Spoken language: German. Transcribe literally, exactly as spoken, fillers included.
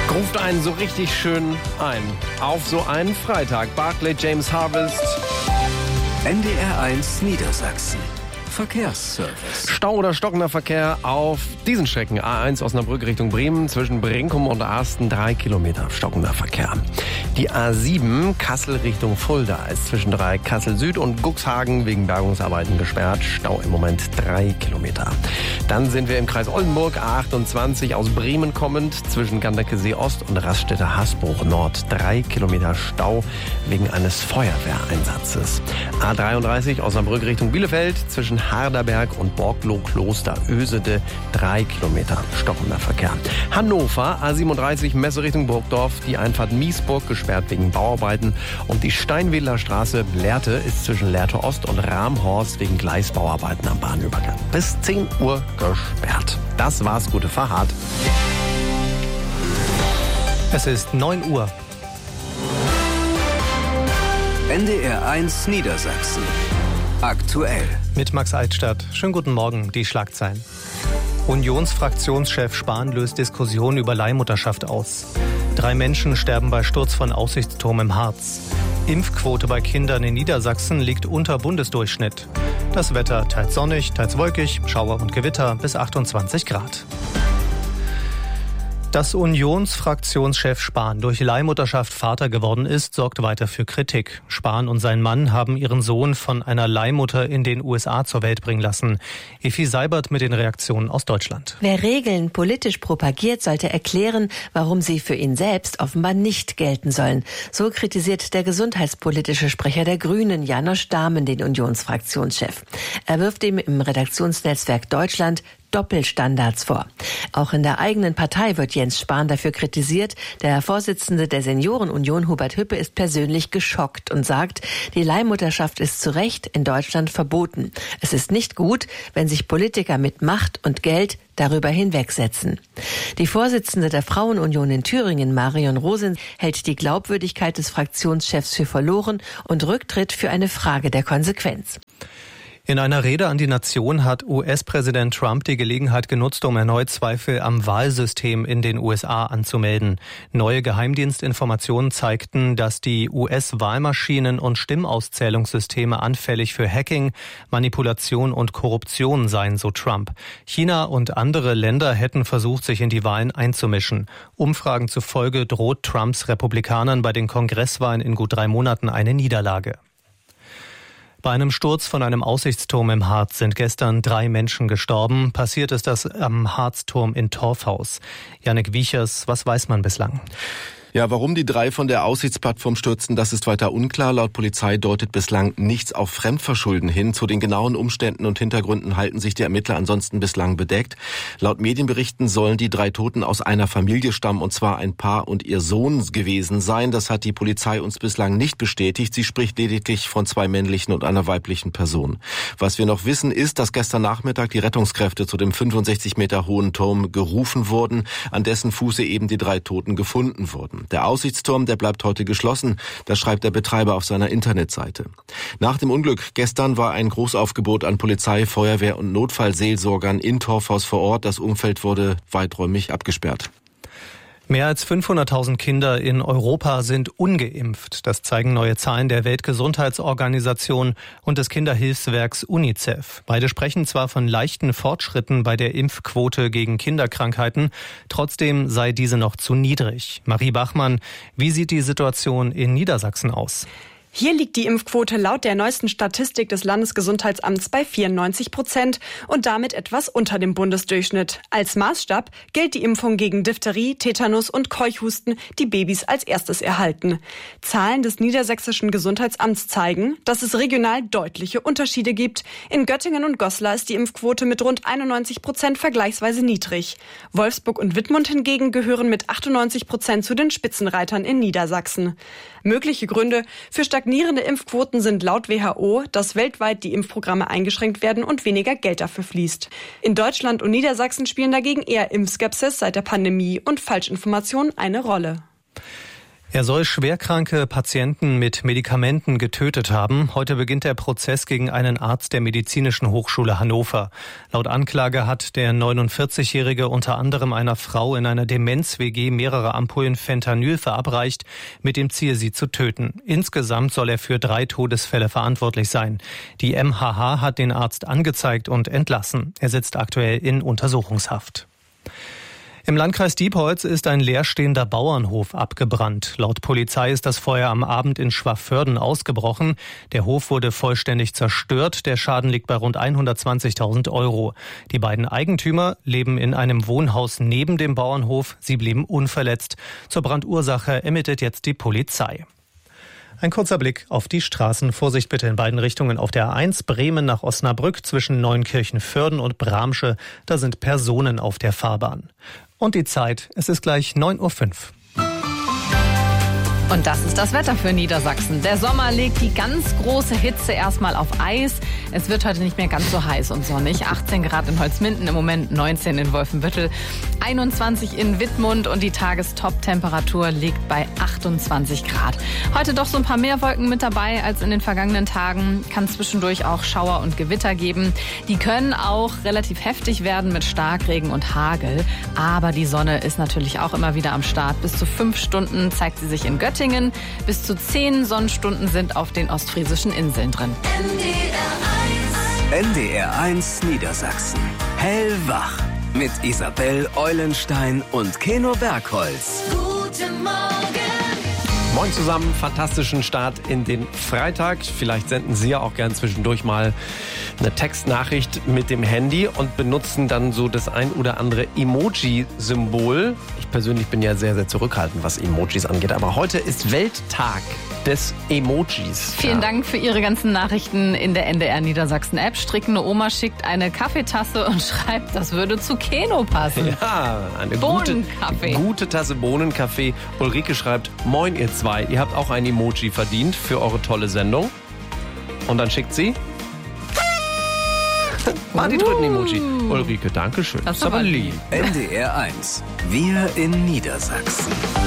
Ruft einen so richtig schön ein. Auf so einen Freitag. Barclay James Harvest. N D R eins Niedersachsen. Verkehrsservice. Stau oder stockender Verkehr auf diesen Strecken. A eins Osnabrück Richtung Bremen zwischen Brinkum und Arsten drei Kilometer stockender Verkehr. Die A sieben Kassel Richtung Fulda ist zwischen drei Kassel Süd und Guxhagen wegen Bergungsarbeiten gesperrt. Stau im Moment drei Kilometer. Dann sind wir im Kreis Oldenburg, A achtundzwanzig aus Bremen kommend zwischen Ganderkesee Ost und Raststätte Hasbruch Nord. Drei Kilometer Stau wegen eines Feuerwehreinsatzes. A dreiunddreißig Osnabrück Richtung Bielefeld zwischen Harderberg und Borgloh-Kloster Ösede, drei Kilometer stockender Verkehr. Hannover, A siebenunddreißig Messe Richtung Burgdorf, die Einfahrt Miesburg gesperrt wegen Bauarbeiten und die Steinwedler Straße Lehrte ist zwischen Lehrte Ost und Ramhorst wegen Gleisbauarbeiten am Bahnübergang. Bis zehn Uhr gesperrt. Das war's, gute Fahrt. Es ist neun Uhr. N D R eins Niedersachsen. Aktuell. Mit Max Altstadt. Schönen guten Morgen, die Schlagzeilen. Unionsfraktionschef Spahn löst Diskussion über Leihmutterschaft aus. Drei Menschen sterben bei Sturz von Aussichtsturm im Harz. Impfquote bei Kindern in Niedersachsen liegt unter Bundesdurchschnitt. Das Wetter teils sonnig, teils wolkig, Schauer und Gewitter bis achtundzwanzig Grad. Dass Unionsfraktionschef Spahn durch Leihmutterschaft Vater geworden ist, sorgt weiter für Kritik. Spahn und sein Mann haben ihren Sohn von einer Leihmutter in den U S A zur Welt bringen lassen. Effi Seibert mit den Reaktionen aus Deutschland. Wer Regeln politisch propagiert, sollte erklären, warum sie für ihn selbst offenbar nicht gelten sollen. So kritisiert der gesundheitspolitische Sprecher der Grünen, Janosch Dahmen, den Unionsfraktionschef. Er wirft ihm im Redaktionsnetzwerk Deutschland Doppelstandards vor. Auch in der eigenen Partei wird Jens Spahn dafür kritisiert. Der Vorsitzende der Seniorenunion, Hubert Hüppe, ist persönlich geschockt und sagt, die Leihmutterschaft ist zu Recht in Deutschland verboten. Es ist nicht gut, wenn sich Politiker mit Macht und Geld darüber hinwegsetzen. Die Vorsitzende der Frauenunion in Thüringen, Marion Rosen, hält die Glaubwürdigkeit des Fraktionschefs für verloren und Rücktritt für eine Frage der Konsequenz. In einer Rede an die Nation hat U S-Präsident Trump die Gelegenheit genutzt, um erneut Zweifel am Wahlsystem in den U S A anzumelden. Neue Geheimdienstinformationen zeigten, dass die U S-Wahlmaschinen und Stimmauszählungssysteme anfällig für Hacking, Manipulation und Korruption seien, so Trump. China und andere Länder hätten versucht, sich in die Wahlen einzumischen. Umfragen zufolge droht Trumps Republikanern bei den Kongresswahlen in gut drei Monaten eine Niederlage. Bei einem Sturz von einem Aussichtsturm im Harz sind gestern drei Menschen gestorben. Passiert ist das am Harzturm in Torfhaus. Jannik Wiechers, was weiß man bislang? Ja, warum die drei von der Aussichtsplattform stürzten, das ist weiter unklar. Laut Polizei deutet bislang nichts auf Fremdverschulden hin. Zu den genauen Umständen und Hintergründen halten sich die Ermittler ansonsten bislang bedeckt. Laut Medienberichten sollen die drei Toten aus einer Familie stammen, und zwar ein Paar und ihr Sohn gewesen sein. Das hat die Polizei uns bislang nicht bestätigt. Sie spricht lediglich von zwei männlichen und einer weiblichen Person. Was wir noch wissen, ist, dass gestern Nachmittag die Rettungskräfte zu dem fünfundsechzig Meter hohen Turm gerufen wurden, an dessen Fuße eben die drei Toten gefunden wurden. Der Aussichtsturm, der bleibt heute geschlossen, das schreibt der Betreiber auf seiner Internetseite. Nach dem Unglück gestern war ein Großaufgebot an Polizei, Feuerwehr und Notfallseelsorgern in Torfhaus vor Ort. Das Umfeld wurde weiträumig abgesperrt. Mehr als fünfhunderttausend Kinder in Europa sind ungeimpft. Das zeigen neue Zahlen der Weltgesundheitsorganisation und des Kinderhilfswerks UNICEF. Beide sprechen zwar von leichten Fortschritten bei der Impfquote gegen Kinderkrankheiten, trotzdem sei diese noch zu niedrig. Marie Bachmann, wie sieht die Situation in Niedersachsen aus? Hier liegt die Impfquote laut der neuesten Statistik des Landesgesundheitsamts bei vierundneunzig Prozent und damit etwas unter dem Bundesdurchschnitt. Als Maßstab gilt die Impfung gegen Diphtherie, Tetanus und Keuchhusten, die Babys als erstes erhalten. Zahlen des Niedersächsischen Gesundheitsamts zeigen, dass es regional deutliche Unterschiede gibt. In Göttingen und Goslar ist die Impfquote mit rund einundneunzig Prozent vergleichsweise niedrig. Wolfsburg und Wittmund hingegen gehören mit achtundneunzig Prozent zu den Spitzenreitern in Niedersachsen. Mögliche Gründe für stagnierende Impfquoten sind laut W H O, dass weltweit die Impfprogramme eingeschränkt werden und weniger Geld dafür fließt. In Deutschland und Niedersachsen spielen dagegen eher Impfskepsis seit der Pandemie und Falschinformationen eine Rolle. Er soll schwerkranke Patienten mit Medikamenten getötet haben. Heute beginnt der Prozess gegen einen Arzt der Medizinischen Hochschule Hannover. Laut Anklage hat der neunundvierzigjährige unter anderem einer Frau in einer Demenz-W G mehrere Ampullen Fentanyl verabreicht, mit dem Ziel, sie zu töten. Insgesamt soll er für drei Todesfälle verantwortlich sein. Die M H H hat den Arzt angezeigt und entlassen. Er sitzt aktuell in Untersuchungshaft. Im Landkreis Diepholz ist ein leerstehender Bauernhof abgebrannt. Laut Polizei ist das Feuer am Abend in Schwaffhörden ausgebrochen. Der Hof wurde vollständig zerstört. Der Schaden liegt bei rund hundertzwanzigtausend Euro. Die beiden Eigentümer leben in einem Wohnhaus neben dem Bauernhof. Sie blieben unverletzt. Zur Brandursache ermittelt jetzt die Polizei. Ein kurzer Blick auf die Straßen. Vorsicht bitte in beiden Richtungen auf der A eins Bremen nach Osnabrück zwischen Neunkirchen-Vörden und Bramsche. Da sind Personen auf der Fahrbahn. Und die Zeit, es ist gleich neun Uhr fünf. Und das ist das Wetter für Niedersachsen. Der Sommer legt die ganz große Hitze erstmal auf Eis. Es wird heute nicht mehr ganz so heiß und sonnig. achtzehn Grad in Holzminden, im Moment neunzehn in Wolfenbüttel, einundzwanzig in Wittmund und die Tagestop-Temperatur liegt bei achtundzwanzig Grad. Heute doch so ein paar mehr Wolken mit dabei als in den vergangenen Tagen. Kann zwischendurch auch Schauer und Gewitter geben. Die können auch relativ heftig werden mit Starkregen und Hagel. Aber die Sonne ist natürlich auch immer wieder am Start. Bis zu fünf Stunden zeigt sie sich in Göttingen. Bis zu zehn Sonnenstunden sind auf den ostfriesischen Inseln drin. N D R eins Niedersachsen. Hellwach. Mit Isabel Eulenstein und Keno Bergholz. Guten Morgen. Moin zusammen, fantastischen Start in den Freitag. Vielleicht senden Sie ja auch gern zwischendurch mal eine Textnachricht mit dem Handy und benutzen dann so das ein oder andere Emoji-Symbol. Ich persönlich bin ja sehr, sehr zurückhaltend, was Emojis angeht. Aber heute ist Welttag des Emojis. Vielen ja. Dank für Ihre ganzen Nachrichten in der N D R Niedersachsen-App. Strickende Oma schickt eine Kaffeetasse und schreibt, das würde zu Keno passen. Ja, eine gute, gute Tasse Bohnenkaffee. Ulrike schreibt, moin ihr zwei, ihr habt auch ein Emoji verdient für eure tolle Sendung. Und dann schickt sie Party-Tröten-Emoji. Ulrike, danke schön. Das ist aber lieb. N D R eins. Wir in Niedersachsen.